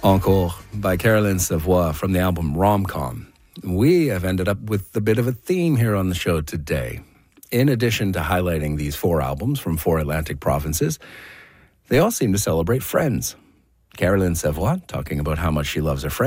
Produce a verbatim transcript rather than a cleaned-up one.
Encore by Caroline Savoie from the album Rom-Com. We have ended up with a bit of a theme here on the show today. In addition to highlighting these four albums from four Atlantic provinces, they all seem to celebrate friends. Caroline Savoie talking about how much she loves her friends.